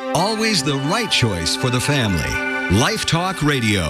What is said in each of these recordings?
Always the right choice for the family. Life Talk Radio.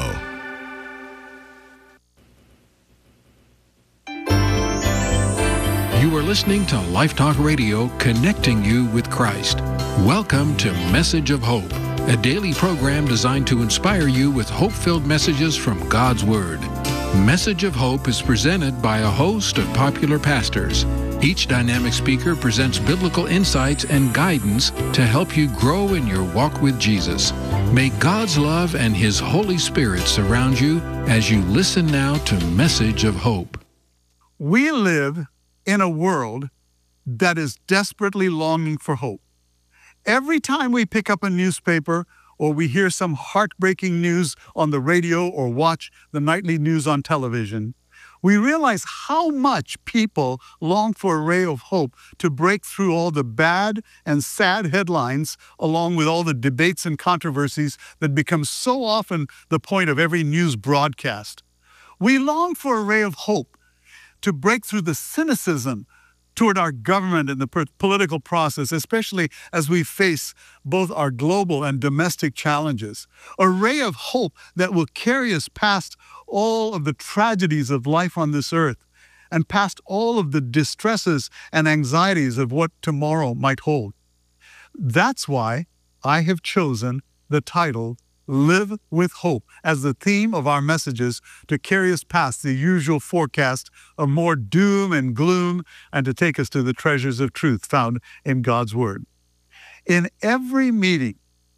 You are listening to Life Talk Radio, connecting you with Christ. Welcome to Message of Hope, a daily program designed to inspire you with hope-filled messages from God's Word. Message of Hope is presented by a host of popular pastors. Each dynamic speaker presents biblical insights and guidance to help you grow in your walk with Jesus. May God's love and His Holy Spirit surround you as you listen now to Message of Hope. We live in a world that is desperately longing for hope. Every time we pick up a newspaper or we hear some heartbreaking news on the radio or watch the nightly news on television, we realize how much people long for a ray of hope to break through all the bad and sad headlines, along with all the debates and controversies that become so often the point of every news broadcast. We long for a ray of hope to break through the cynicism toward our government and the political process, especially as we face both our global and domestic challenges. A ray of hope that will carry us past all of the tragedies of life on this earth and past all of the distresses and anxieties of what tomorrow might hold. That's why I have chosen the title Live with Hope as the theme of our messages, to carry us past the usual forecast of more doom and gloom and to take us to the treasures of truth found in God's Word. In every meeting,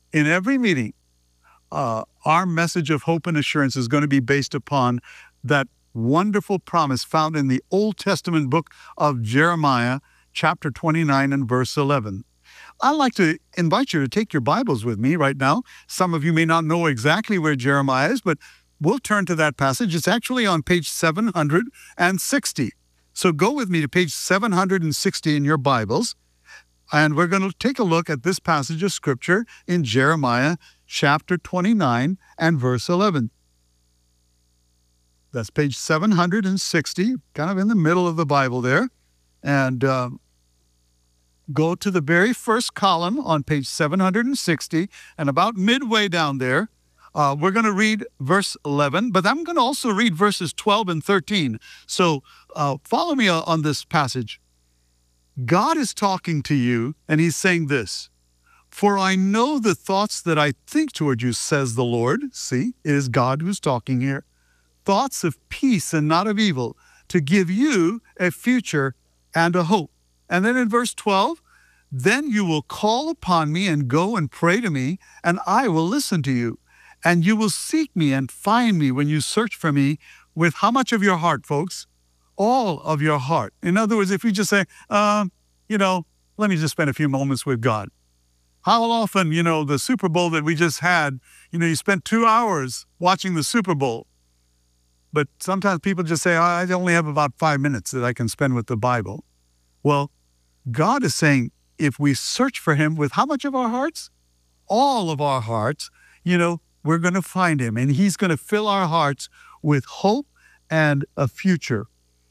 our message of hope and assurance is going to be based upon that wonderful promise found in the Old Testament book of Jeremiah, chapter 29 and verse 11. I'd like to invite you to take your Bibles with me right now. Some of you may not know exactly where Jeremiah is, but we'll turn to that passage. It's actually on page 760. So go with me to page 760 in your Bibles, and we're going to take a look at this passage of Scripture in Jeremiah chapter 29 and verse 11. That's page 760, kind of in the middle of the Bible there. And go to the very first column on page 760, and about midway down there, we're going to read verse 11, but I'm going to also read verses 12 and 13. So follow me on this passage. God is talking to you, and He's saying this: "For I know the thoughts that I think toward you, says the Lord." See, it is God who's talking here. "Thoughts of peace and not of evil, to give you a future and a hope." And then in verse 12, "Then you will call upon me and go and pray to me, and I will listen to you. And you will seek me and find me when you search for me with how much of your heart, folks? All of your heart." In other words, if you just say, let me just spend a few moments with God. How often, the Super Bowl that we just had, you spent 2 hours watching the Super Bowl. But sometimes people just say, I only have about 5 minutes that I can spend with the Bible. Well, God is saying, if we search for Him with how much of our hearts? All of our hearts, we're going to find Him, and He's going to fill our hearts with hope and a future.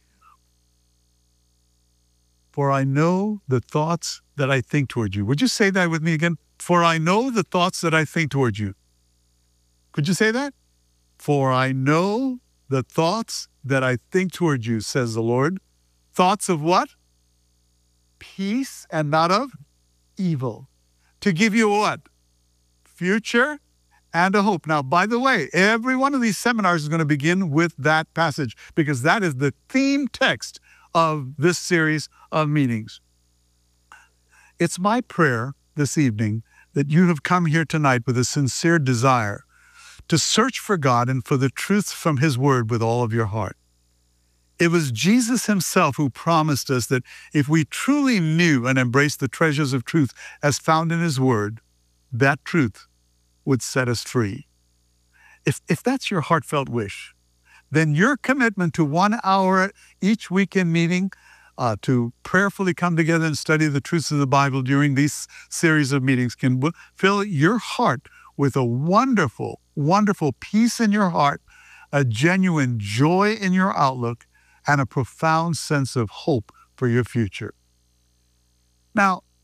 "For I know the thoughts that I think toward you." Would you say that with me again? "For I know the thoughts that I think toward you." Could you say that? "For I know the thoughts that I think toward you, says the Lord." Thoughts of what? Peace and not of evil. To give you what? Future and a hope. Now, by the way, every one of these seminars is going to begin with that passage, because that is the theme text of this series of meetings. It's my prayer this evening that you have come here tonight with a sincere desire to search for God and for the truth from His Word with all of your heart. It was Jesus Himself who promised us that if we truly knew and embraced the treasures of truth as found in His Word, that truth would set us free. If that's your heartfelt wish, then your commitment to 1 hour each weekend meeting to prayerfully come together and study the truths of the Bible during these series of meetings can fill your heart with a wonderful, wonderful peace in your heart, a genuine joy in your outlook, and a profound sense of hope for your future. Now,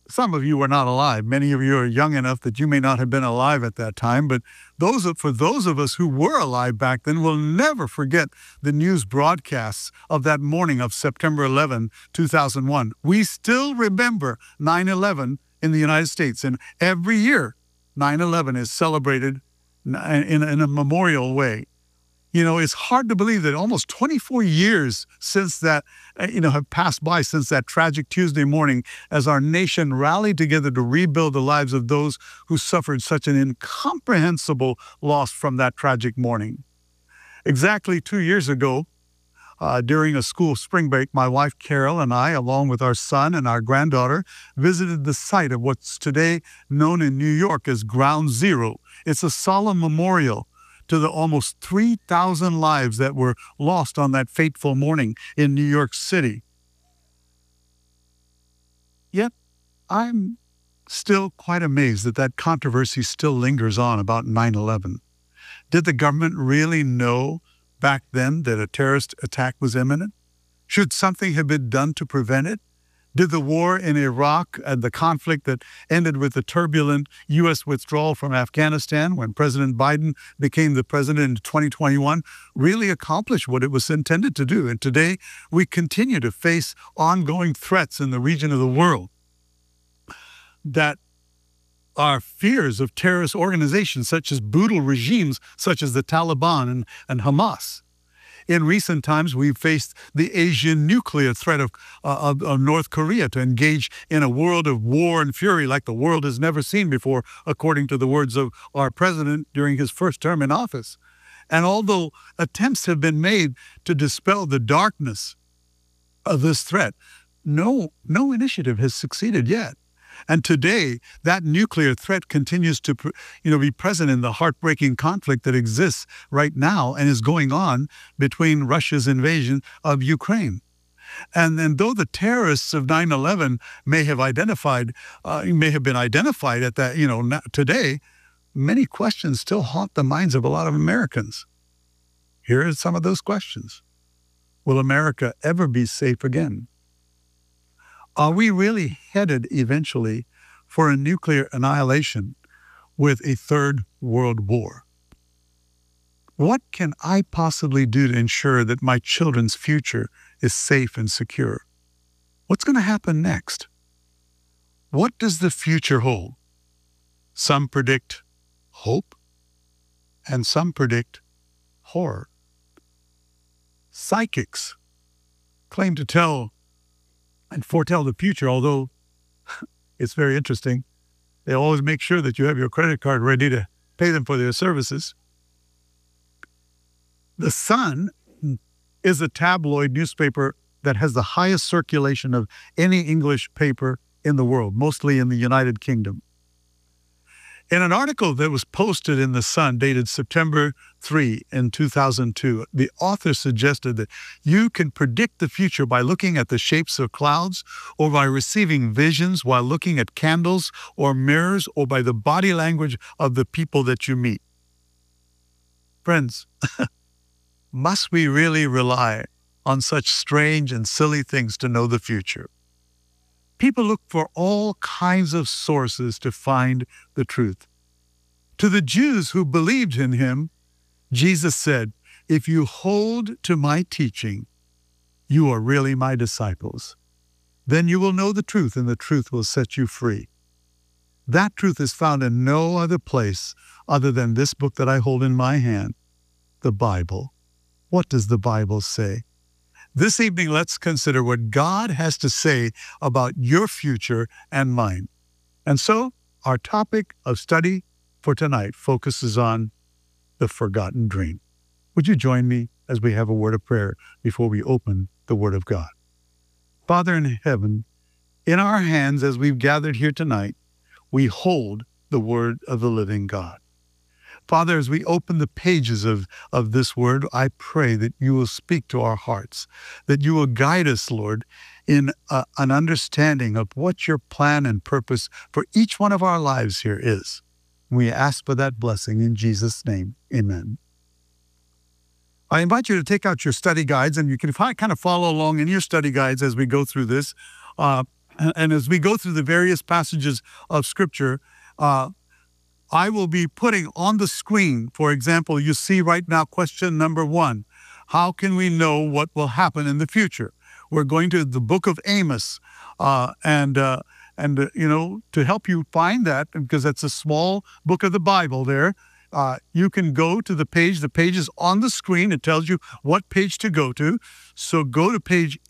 some of you were not alive. Many of you are young enough that you may not have been alive at that time. But for those of us who were alive back then will never forget the news broadcasts of that morning of September 11, 2001. We still remember 9/11 in the United States. And every year, 9/11 is celebrated in a memorial way. You know, it's hard to believe that almost 24 years since that, have passed by since that tragic Tuesday morning as our nation rallied together to rebuild the lives of those who suffered such an incomprehensible loss from that tragic morning. Exactly 2 years ago, during a school spring break, my wife Carol and I, along with our son and our granddaughter, visited the site of what's today known in New York as Ground Zero. It's a solemn memorial to the almost 3,000 lives that were lost on that fateful morning in New York City. Yet, I'm still quite amazed that that controversy still lingers on about 9/11. Did the government really know back then that a terrorist attack was imminent? Should something have been done to prevent it? Did the war in Iraq and the conflict that ended with the turbulent U.S. withdrawal from Afghanistan when President Biden became the president in 2021 really accomplish what it was intended to do? And today, we continue to face ongoing threats in the region of the world that are fears of terrorist organizations such as brutal regimes such as the Taliban and Hamas. In recent times, we've faced the Asian nuclear threat of North Korea to engage in a world of war and fury like the world has never seen before, according to the words of our president during his first term in office. And although attempts have been made to dispel the darkness of this threat, no initiative has succeeded yet. And today, that nuclear threat continues to be present in the heartbreaking conflict that exists right now and is going on between Russia's invasion of Ukraine. And then though the terrorists of 9/11 may have been identified at that, today, many questions still haunt the minds of a lot of Americans. Here are some of those questions. Will America ever be safe again? Are we really headed eventually for a nuclear annihilation with a third world war? What can I possibly do to ensure that my children's future is safe and secure? What's going to happen next? What does the future hold? Some predict hope, and some predict horror. Psychics claim to tell and foretell the future, although it's very interesting. They always make sure that you have your credit card ready to pay them for their services. The Sun is a tabloid newspaper that has the highest circulation of any English paper in the world, mostly in the United Kingdom. In an article that was posted in The Sun dated September 3 in 2002, the author suggested that you can predict the future by looking at the shapes of clouds or by receiving visions while looking at candles or mirrors or by the body language of the people that you meet. Friends, must we really rely on such strange and silly things to know the future? People look for all kinds of sources to find the truth. To the Jews who believed in him, Jesus said, "If you hold to my teaching, you are really my disciples. Then you will know the truth, and the truth will set you free." That truth is found in no other place other than this book that I hold in my hand, the Bible. What does the Bible say? This evening, let's consider what God has to say about your future and mine. And so, our topic of study for tonight focuses on the forgotten dream. Would you join me as we have a word of prayer before we open the Word of God? Father in heaven, in our hands as we've gathered here tonight, we hold the Word of the living God. Father, as we open the pages of this word, I pray that you will speak to our hearts, that you will guide us, Lord, in an understanding of what your plan and purpose for each one of our lives here is. We ask for that blessing in Jesus' name. Amen. I invite you to take out your study guides, and you can kind of follow along in your study guides as we go through this. And as we go through the various passages of Scripture, I will be putting on the screen, for example, you see right now question number 1. How can we know what will happen in the future? We're going to the book of Amos, and to help you find that, because that's a small book of the Bible there, you can go to the page. The page is on the screen. It tells you what page to go to. So go to page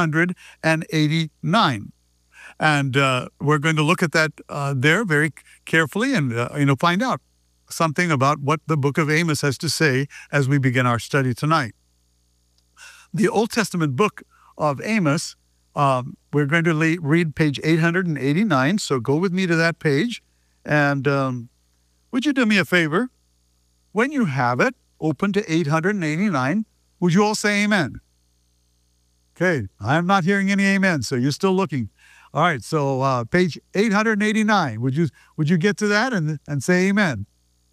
889. And we're going to look at that there very carefully and find out something about what the book of Amos has to say as we begin our study tonight. The Old Testament book of Amos, we're going to read page 889, so go with me to that page. And would you do me a favor? When you have it, open to 889, would you all say amen? Okay, I'm not hearing any amen, so you're still looking. All right, so page 889, would you get to that and say amen?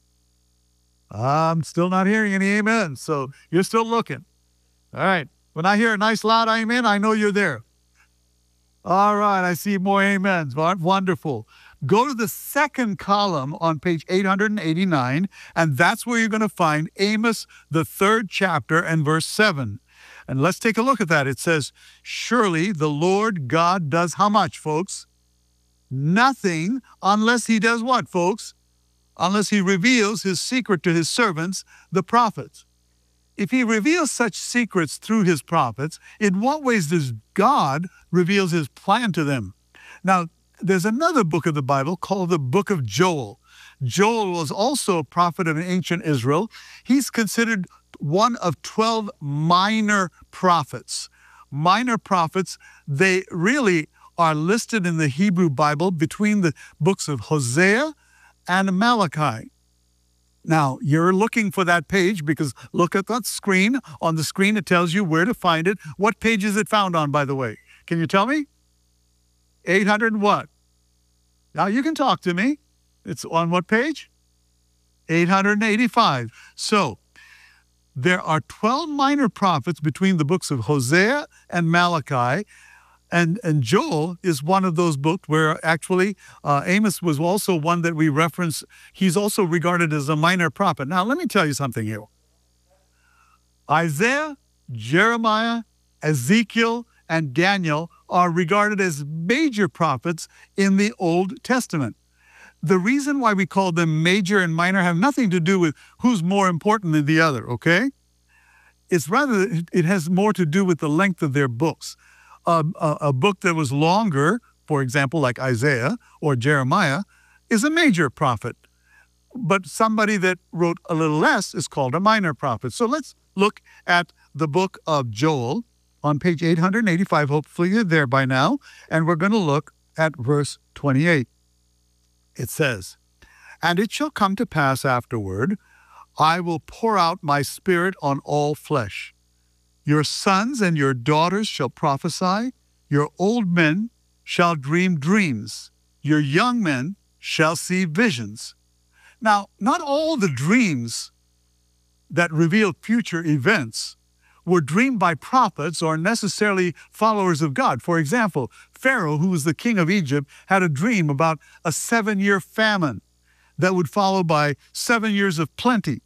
I'm still not hearing any amen, so you're still looking. All right, when I hear a nice loud amen, I know you're there. All right, I see more amens. Wonderful. Go to the second column on page 889, and that's where you're going to find Amos, the 3rd chapter and verse 7. And let's take a look at that. It says, surely the Lord God does how much, folks? Nothing unless he does what, folks? Unless he reveals his secret to his servants, the prophets. If he reveals such secrets through his prophets, in what ways does God reveal his plan to them? Now, there's another book of the Bible called the book of Joel. Joel was also a prophet of ancient Israel. He's considered one of 12 minor prophets. Minor prophets, they really are listed in the Hebrew Bible between the books of Hosea and Malachi. Now, you're looking for that page because look at that screen. On the screen, it tells you where to find it. What page is it found on, by the way? Can you tell me? 800 and what? Now, you can talk to me. It's on what page? 885. So, there are 12 minor prophets between the books of Hosea and Malachi, and Joel is one of those books where actually Amos was also one that we reference. He's also regarded as a minor prophet. Now, let me tell you something here. Isaiah, Jeremiah, Ezekiel, and Daniel are regarded as major prophets in the Old Testament. The reason why we call them major and minor have nothing to do with who's more important than the other, okay? It's rather, it has more to do with the length of their books. A book that was longer, for example, like Isaiah or Jeremiah, is a major prophet. But somebody that wrote a little less is called a minor prophet. So let's look at the book of Joel on page 885. Hopefully you're there by now. And we're going to look at verse 28. It says, and it shall come to pass afterward, I will pour out my spirit on all flesh. Your sons and your daughters shall prophesy. Your old men shall dream dreams. Your young men shall see visions. Now, not all the dreams that reveal future events were dreamed by prophets or necessarily followers of God. For example, Pharaoh, who was the king of Egypt, had a dream about a 7-year famine that would follow by 7 years of plenty.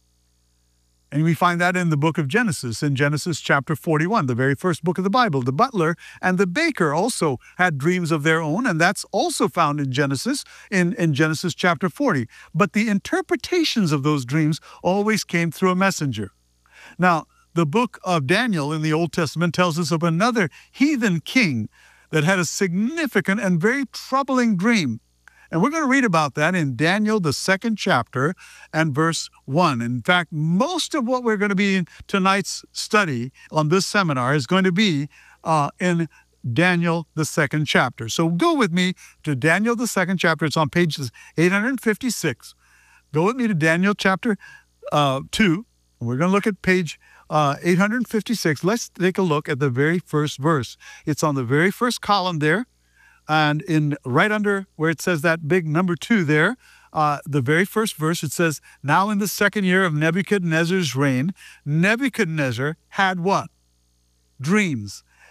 And we find that in the book of Genesis, in Genesis chapter 41, the very first book of the Bible. The butler and the baker also had dreams of their own, and that's also found in Genesis, in Genesis chapter 40. But the interpretations of those dreams always came through a messenger. Now, the book of Daniel in the Old Testament tells us of another heathen king that had a significant and very troubling dream. And we're going to read about that in Daniel, the 2nd chapter and verse 1. In fact, most of what we're going to be in tonight's study on this seminar is going to be in Daniel, the 2nd chapter. So go with me to Daniel, the 2nd chapter. It's on pages 856. Go with me to Daniel chapter 2. We're going to look at page 856. Let's take a look at the very first verse. It's on the very first column there. And in right under where it says that big number 2 there, the very first verse, it says, now in the 2nd year of Nebuchadnezzar's reign, Nebuchadnezzar had what? Dreams.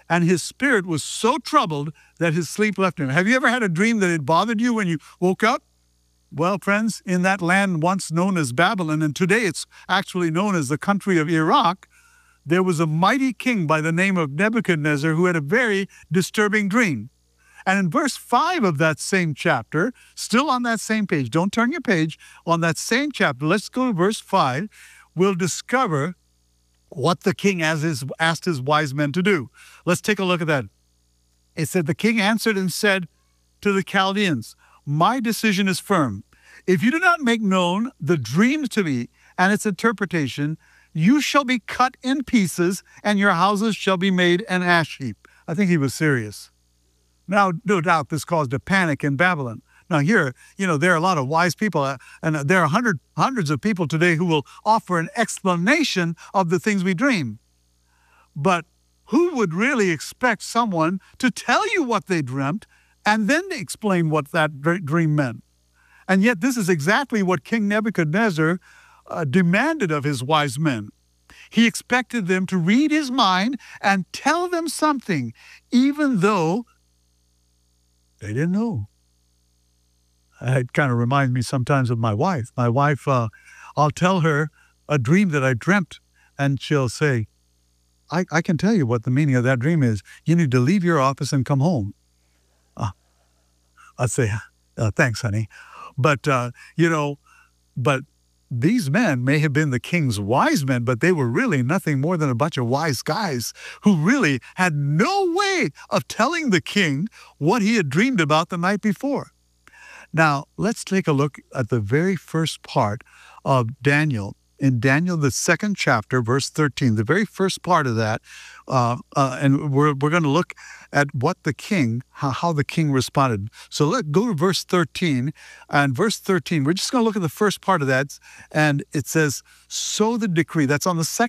and his spirit was so troubled that his sleep left him. Have you ever had a dream that it bothered you when you woke up? Well, friends, in that land once known as Babylon, and today it's actually known as the country of Iraq, there was a mighty king by the name of Nebuchadnezzar who had a very disturbing dream. And in verse 5 of that same chapter, still on that same page, don't turn your page, on that same chapter, let's go to verse 5, we'll discover what the king asked his wise men to do. Let's take a look at that. It said, the king answered and said to the Chaldeans, my decision is firm. If you do not make known the dream to me and its interpretation, you shall be cut in pieces and your houses shall be made an ash heap. I think he was serious. Now, no doubt this caused a panic in Babylon. Now here, there are a lot of wise people, and there are hundreds of people today who will offer an explanation of the things we dream. But who would really expect someone to tell you what they dreamt and then explain what that dream meant? And yet this is exactly what King Nebuchadnezzar demanded of his wise men. He expected them to read his mind and tell them something, even though they didn't know. It kind of reminds me sometimes of my wife. My wife, I'll tell her a dream that I dreamt, and she'll say, I can tell you what the meaning of that dream is. You need to leave your office and come home. I'd say, thanks, honey. But, but these men may have been the king's wise men, but they were really nothing more than a bunch of wise guys who really had no way of telling the king what he had dreamed about the night before. Now, let's take a look at the very first part of Daniel. In Daniel, the 2nd chapter, verse 13, the very first part of that, and we're going to look at what the king, how the king responded. So let's go to verse 13, and verse 13, we're just going to look at the first part of that, and it says, so the decree, that's on the